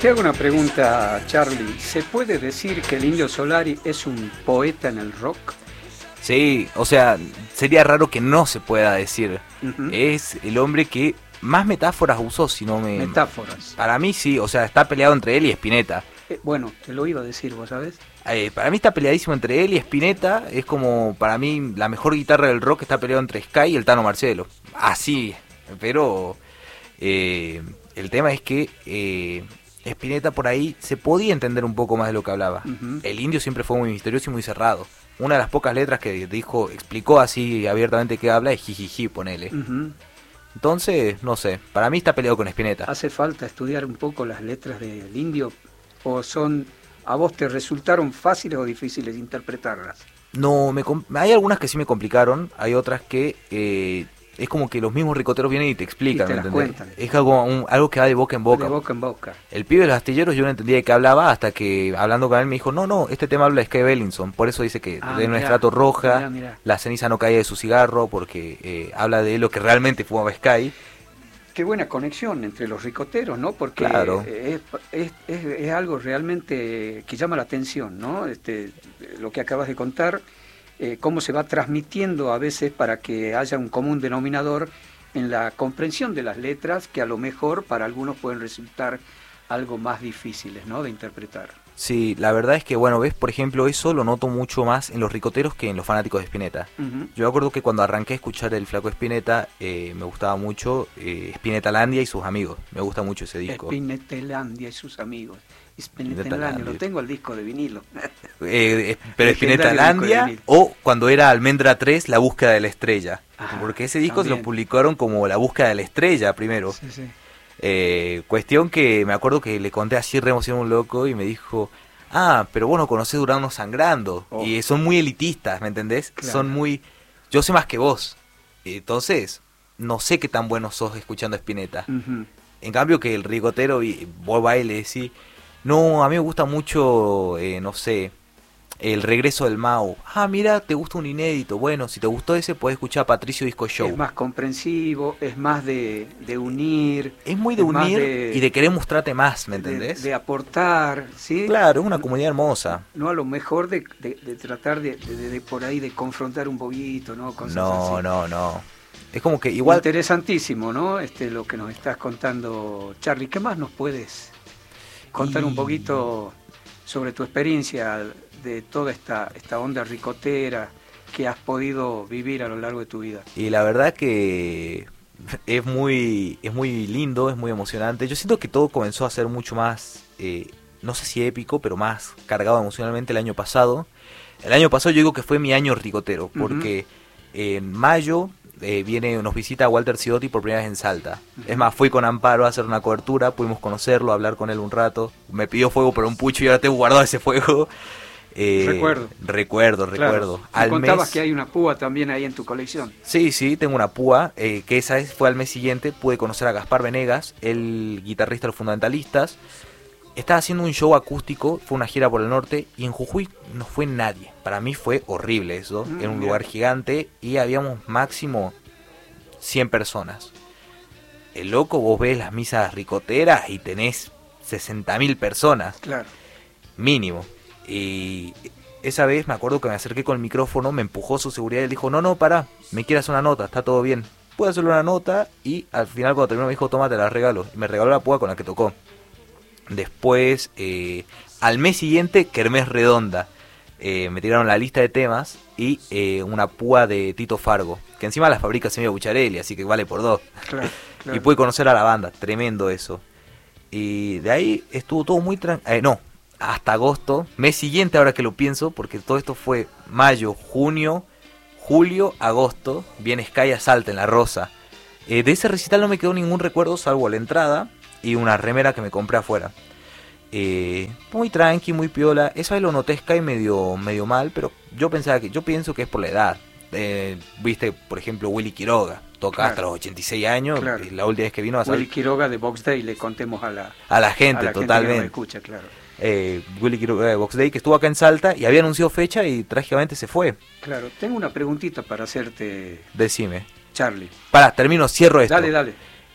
Te hago una pregunta, Charlie. ¿Se puede decir que el Indio Solari es un poeta en el rock? Sí, o sea, sería raro que no se pueda decir. Es el hombre que más metáforas usó, si no me... Metáforas. Para mí sí, o sea, está peleado entre él y Spinetta. Bueno, te lo iba a decir, ¿vos sabés? Para mí está peleadísimo entre él y Spinetta. Es como, para mí, la mejor guitarra del rock está peleado entre Sky y el Tano Marcelo. Así, pero el tema es que Spinetta por ahí se podía entender un poco más de lo que hablaba. El Indio siempre fue muy misterioso y muy cerrado. Una de las pocas letras que dijo, explicó así abiertamente que habla es jijiji, ponele. Entonces, no sé, para mí está peleado con Spinetta. ¿Hace falta estudiar un poco las letras del Indio? ¿O son, a vos te resultaron fáciles o difíciles interpretarlas? No, hay algunas que sí me complicaron, hay otras que es como que los mismos ricoteros vienen y te explican, y te las cuentan. Es algo que va de boca en boca. De boca en boca. El pibe de los astilleros yo no entendía de qué hablaba hasta que hablando con él me dijo, no, este tema habla de Sky Bellinson, por eso dice que de un estrato roja, mirá. La ceniza no caía de su cigarro, porque habla de lo que realmente fumaba Sky. Qué buena conexión entre los ricoteros, ¿no? Porque claro. es algo realmente que llama la atención, ¿no? Lo que acabas de contar, cómo se va transmitiendo a veces para que haya un común denominador en la comprensión de las letras que a lo mejor para algunos pueden resultar algo más difíciles, ¿no? De interpretar. Sí, la verdad es que, bueno, ves, por ejemplo, eso lo noto mucho más en los ricoteros que en los fanáticos de Spinetta. Yo me acuerdo que cuando arranqué a escuchar el Flaco Spinetta, me gustaba mucho Spinetalandia y sus amigos. Me gusta mucho ese disco. Spinetalandia y sus amigos. Spinetalandia, lo tengo el disco de vinilo. Pero Spinetalandia o cuando era Almendra 3, La búsqueda de la estrella. Porque ese disco también se lo publicaron como La búsqueda de la estrella primero. Sí. Cuestión que me acuerdo que le conté así re emocionado a un loco y me dijo, pero vos no conocés Durazno Sangrando. Y son muy elitistas, ¿me entendés? Claro. Son muy... Yo sé más que vos. Entonces, no sé qué tan bueno sos escuchando a Spinetta. En cambio que el ricotero, vos va y le decís, no, a mí me gusta mucho, no sé, El regreso del Mau. Mira, te gusta un inédito. Bueno, si te gustó ese, podés escuchar Patricio Disco Show. Es más comprensivo, es más de unir. Es muy de unir y de querer mostrarte más, ¿me entendés? De aportar, ¿sí? Claro, es una comunidad hermosa. No a lo mejor de tratar de por ahí de confrontar un poquito, ¿no? Cosas así. No. Es como que igual... Interesantísimo, ¿no? Lo que nos estás contando, Charlie. ¿Qué más nos puedes contar un poquito sobre tu experiencia de toda esta onda ricotera que has podido vivir a lo largo de tu vida? Y la verdad que es muy lindo, es muy emocionante. Yo siento que todo comenzó a ser mucho más, no sé si épico, pero más cargado emocionalmente el año pasado. El año pasado yo digo que fue mi año ricotero, porque en mayo nos visita Walter Sidotti por primera vez en Salta. Es más, fui con Amparo a hacer una cobertura, pudimos conocerlo, hablar con él un rato. Me pidió fuego para un pucho y ahora tengo guardado ese fuego. Recuerdo. Claro. Me contabas que hay una púa también ahí en tu colección. Sí, tengo una púa, que esa vez fue al mes siguiente. Pude conocer a Gaspar Venegas, el guitarrista de Los Fundamentalistas. Estaba haciendo un show acústico, fue una gira por el norte, y en Jujuy no fue nadie. Para mí fue horrible eso, era un lugar gigante y habíamos máximo 100 personas. El loco, vos ves las misas ricoteras y tenés 60.000 personas. Claro. Mínimo. Y esa vez me acuerdo que me acerqué con el micrófono, me empujó su seguridad y él dijo, no, pará, me quiere hacer una nota, está todo bien. Pude hacerle una nota y al final cuando terminó me dijo, toma, te la regalo. Y me regaló la púa con la que tocó. Después, al mes siguiente, Kermés Redonda. Me tiraron la lista de temas y una púa de Tito Fargo, que encima la fabrica Semilla Bucharelli, así que vale por 2. Claro. Y pude conocer a la banda, tremendo eso. Y de ahí estuvo todo muy tranquilo. Hasta agosto, mes siguiente ahora que lo pienso, porque todo esto fue mayo, junio, julio, agosto, viene Sky a Salta en La Rosa. De ese recital no me quedó ningún recuerdo salvo la entrada y una remera que me compré afuera. Muy tranqui, muy piola. Esa vez lo noté Sky medio mal, pero yo pienso que es por la edad. Viste, por ejemplo, Willy Quiroga toca hasta los 86 años. Claro. La última vez que vino a Willy Quiroga de Box Day, le contemos a la gente totalmente. Gente que no me escucha, claro. Willy Quiroga de Box Day, que estuvo acá en Salta y había anunciado fecha y trágicamente se fue. Claro, tengo una preguntita para hacerte. Decime. Charlie. Cierro esto. Dale.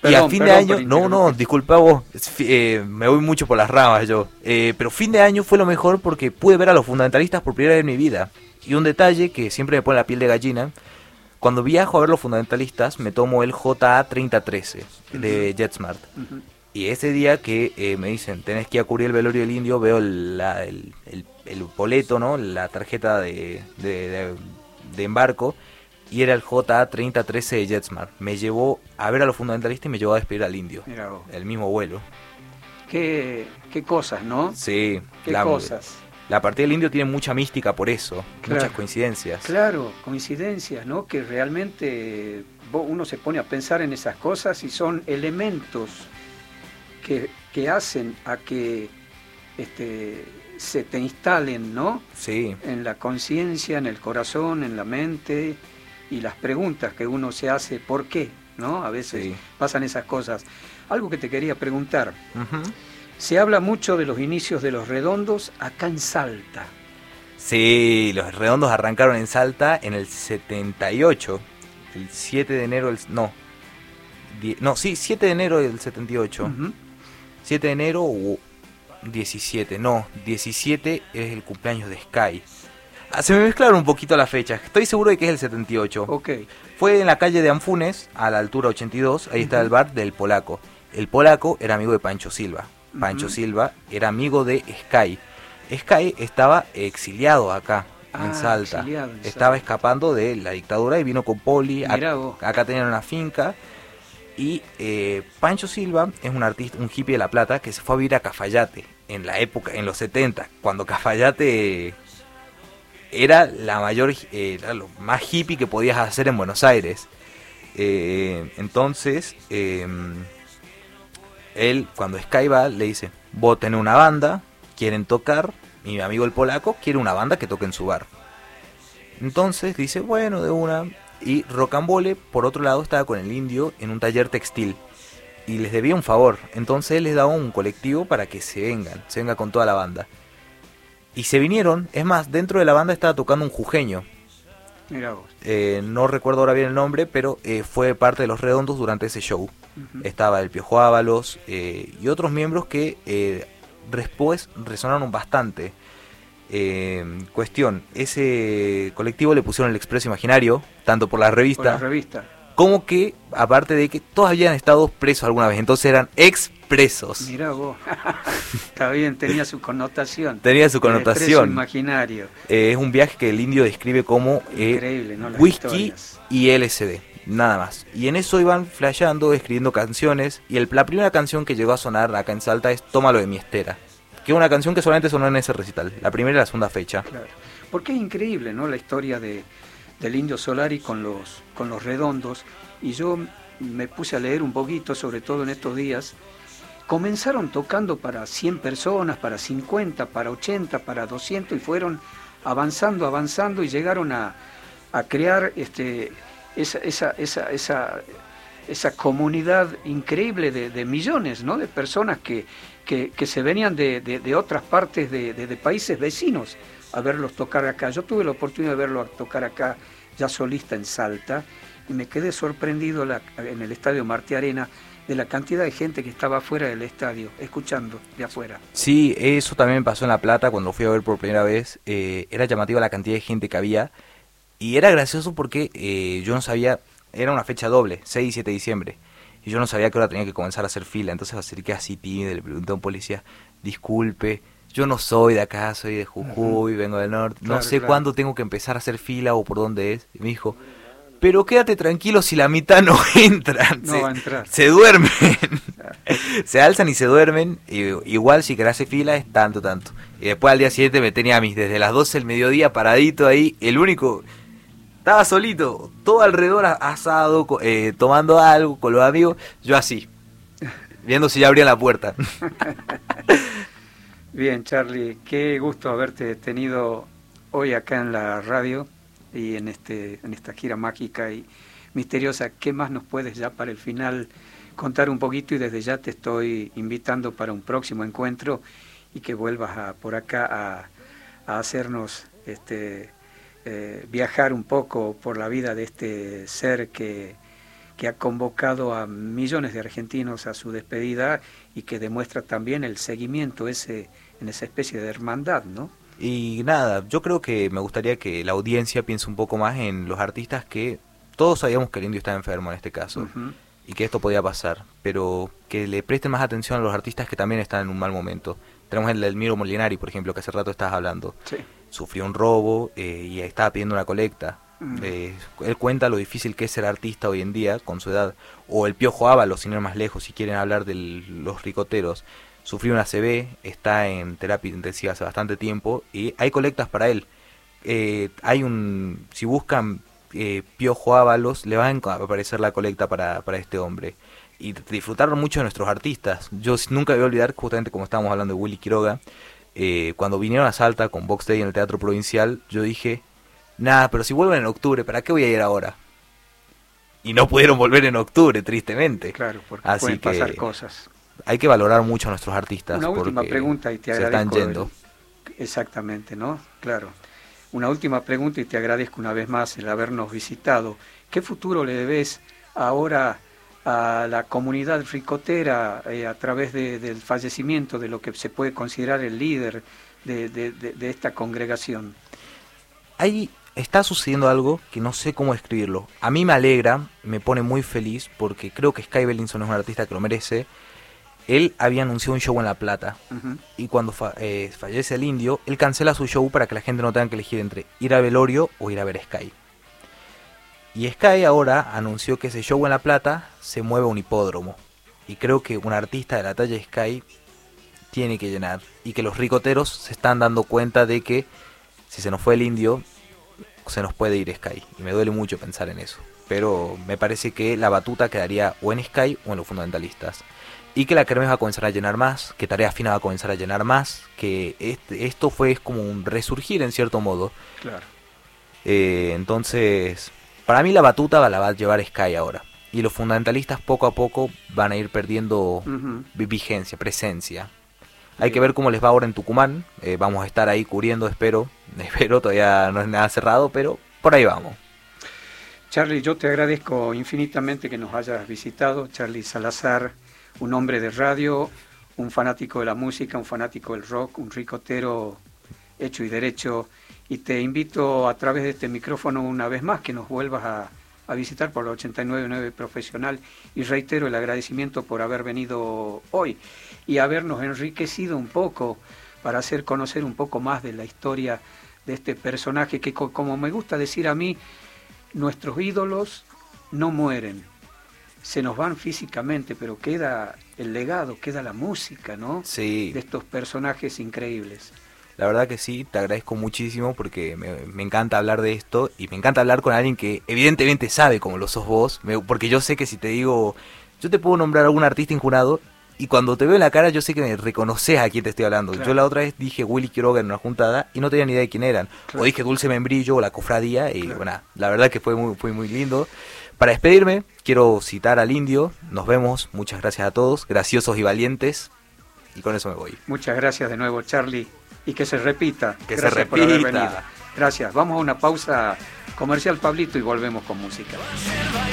Y a fin de año, no, disculpa vos, me voy mucho por las ramas yo, pero fin de año fue lo mejor porque pude ver a los fundamentalistas por primera vez en mi vida. Y un detalle que siempre me pone la piel de gallina, cuando viajo a ver los fundamentalistas me tomo el JA 3013 de JetSmart. Y ese día que me dicen, tenés que ir a cubrir el velorio del indio, veo el boleto, ¿no? La tarjeta de embarco, y era el JA 3013 de JetSmart. Me llevó a ver a los fundamentalistas y me llevó a despedir al indio. El mismo vuelo. Qué cosas, ¿no? Sí. Qué cosas. La partida del indio tiene mucha mística por eso, claro, muchas coincidencias. Claro, coincidencias, ¿no? Que realmente uno se pone a pensar en esas cosas y son elementos que hacen a que se te instalen, ¿no? Sí. En la conciencia, en el corazón, en la mente, y las preguntas que uno se hace, ¿por qué? ¿No? A veces pasan esas cosas. Algo que te quería preguntar. Se habla mucho de los inicios de los Redondos acá en Salta. Sí, los Redondos arrancaron en Salta en el 78, el 7 de enero del... 7 de enero del 78. 7 de enero o 17, 17 es el cumpleaños de Sky. Se me mezclaron un poquito las fechas, estoy seguro de que es el 78. Okay. Fue en la calle de Anfunes, a la altura 82, ahí está el bar del Polaco. El Polaco era amigo de Pancho Silva. Pancho Silva era amigo de Sky. Sky estaba exiliado acá, en Salta. Estaba escapando de la dictadura y vino con Poli. Acá tenían una finca. Y Pancho Silva es un artista, un hippie de La Plata, que se fue a vivir a Cafayate en la época, en los 70, cuando Cafayate era era lo más hippie que podías hacer en Buenos Aires. Entonces, él, cuando Sky va, le dice, vos tenés una banda, quieren tocar, y mi amigo el Polaco quiere una banda que toque en su bar. Entonces dice, bueno, de una. Y Rocambole, por otro lado, estaba con el indio en un taller textil y les debía un favor. Entonces él les daba un colectivo para que se venga con toda la banda. Y se vinieron. Es más, dentro de la banda estaba tocando un jujeño. Mirá vos. No recuerdo ahora bien el nombre, pero fue parte de Los Redondos durante ese show. Estaba el Piojo Ábalos y otros miembros que después resonaron bastante. Cuestión, ese colectivo le pusieron el Expreso Imaginario, tanto por la revista, como que, aparte de que todos habían estado presos alguna vez, entonces eran expresos. Mirá vos, está bien, tenía su connotación. Tenía su connotación. El Expreso Imaginario. Es un viaje que el indio describe como increíble, ¿no? Las whisky historias. Y LSD, nada más. Y en eso iban flasheando, escribiendo canciones, y la primera canción que llegó a sonar acá en Salta es Tómalo de mi estera, que es una canción que solamente sonó en ese recital, la primera y la segunda fecha. Claro. Porque es increíble, ¿no? La historia del Indio Solari con los Redondos, y yo me puse a leer un poquito, sobre todo en estos días. Comenzaron tocando para 100 personas, para 50, para 80, para 200, y fueron avanzando y llegaron a crear esa comunidad increíble de millones, ¿no? De personas que se venían de otras partes de países vecinos a verlos tocar acá. Yo tuve la oportunidad de verlo tocar acá, ya solista en Salta, y me quedé sorprendido en el estadio Martí Arena de la cantidad de gente que estaba afuera del estadio, escuchando de afuera. Sí, eso también me pasó en La Plata cuando fui a ver por primera vez. Era llamativa la cantidad de gente que había, y era gracioso porque yo no sabía, era una fecha doble, 6 y 7 de diciembre. Y yo no sabía que ahora tenía que comenzar a hacer fila, entonces me acerqué así tímido y le pregunté a un policía, disculpe, yo no soy de acá, soy de Jujuy, vengo del norte, no sé cuándo tengo que empezar a hacer fila o por dónde es. Y me dijo, pero quédate tranquilo si la mitad no entran, no va a entrar. Se duermen, se alzan y se duermen, y igual si querés hacer fila es tanto. Y después al día siguiente me tenía a mí desde las 12 del mediodía paradito ahí, el único... Estaba solito, todo alrededor asado, tomando algo con los amigos, yo así, viendo si ya abrían la puerta. Bien, Charly, qué gusto haberte tenido hoy acá en la radio y en esta gira mágica y misteriosa. ¿Qué más nos puedes ya para el final contar un poquito? Y desde ya te estoy invitando para un próximo encuentro y que vuelvas por acá a hacernos... viajar un poco por la vida de este ser que que ha convocado a millones de argentinos a su despedida y que demuestra también el seguimiento en esa especie de hermandad, ¿no? Y nada, yo creo que me gustaría que la audiencia piense un poco más en los artistas que todos sabíamos que el Indio estaba enfermo en este caso, y que esto podía pasar, pero que le presten más atención a los artistas que también están en un mal momento. Tenemos el del Miro Molinari, por ejemplo, que hace rato estabas hablando. Sí. Sufrió un robo y estaba pidiendo una colecta. Él cuenta lo difícil que es ser artista hoy en día con su edad. O el Piojo Ábalos, sin ir más lejos, si quieren hablar de los ricoteros. Sufrió una ACV, está en terapia intensiva hace bastante tiempo y hay colectas para él. Si buscan Piojo Ábalos, le va a aparecer la colecta para este hombre. Y disfrutar mucho de nuestros artistas. Yo nunca voy a olvidar, justamente como estábamos hablando de Willy Quiroga, cuando vinieron a Salta con Box Day en el Teatro Provincial, yo dije, nada, pero si vuelven en octubre, ¿para qué voy a ir ahora? Y no pudieron volver en octubre, tristemente. Claro, porque así pueden que pasar cosas. Hay que valorar mucho a nuestros artistas. Una última pregunta y te agradezco. Se están yendo. Exactamente, ¿no? Claro. Una última pregunta y te agradezco una vez más el habernos visitado. ¿Qué futuro le debes ahora a la comunidad ricotera a través del fallecimiento de lo que se puede considerar el líder de esta congregación? Ahí está sucediendo algo que no sé cómo describirlo. A mí me alegra, me pone muy feliz porque creo que Sky Bellinson es un artista que lo merece. Él había anunciado un show en La Plata y cuando fallece el Indio, él cancela su show para que la gente no tenga que elegir entre ir a velorio o ir a ver Sky. Y Sky ahora anunció que ese show en La Plata se mueve a un hipódromo. Y creo que un artista de la talla de Sky tiene que llenar. Y que los ricoteros se están dando cuenta de que si se nos fue el Indio, se nos puede ir Sky. Y me duele mucho pensar en eso. Pero me parece que la batuta quedaría o en Sky o en los fundamentalistas. Y que la Kermés va a comenzar a llenar más, que Tarea Fina va a comenzar a llenar más, que esto fue como un resurgir en cierto modo. Claro. Entonces, para mí la batuta la va a llevar Sky ahora. Y los fundamentalistas poco a poco van a ir perdiendo vigencia, presencia. Hay que ver cómo les va ahora en Tucumán. Vamos a estar ahí cubriendo, espero, todavía no es nada cerrado, pero por ahí vamos. Charly, yo te agradezco infinitamente que nos hayas visitado. Charly Salazar, un hombre de radio, un fanático de la música, un fanático del rock, un ricotero hecho y derecho. Y te invito a través de este micrófono una vez más que nos vuelvas a visitar por la 89.9 Profesional, y reitero el agradecimiento por haber venido hoy y habernos enriquecido un poco para hacer conocer un poco más de la historia de este personaje que, como me gusta decir a mí, nuestros ídolos no mueren, se nos van físicamente, pero queda el legado, queda la música, ¿no? Sí. De estos personajes increíbles. La verdad que sí, te agradezco muchísimo porque me encanta hablar de esto y me encanta hablar con alguien que evidentemente sabe como lo sos vos, porque yo sé que si te digo, yo te puedo nombrar a algún artista injurado y cuando te veo en la cara yo sé que me reconoces a quién te estoy hablando. Claro. Yo la otra vez dije Willy Quiroga en una juntada y no tenía ni idea de quién eran. Claro. O dije Dulce Membrillo o La Cofradía y claro. Bueno, la verdad que fue muy lindo. Para despedirme, quiero citar al Indio. Nos vemos, muchas gracias a todos, graciosos y valientes. Y con eso me voy. Muchas gracias de nuevo, Charly. Y que se repita. Que gracias se repita. Por haber venido. Gracias. Vamos a una pausa comercial, Pablito, y volvemos con música.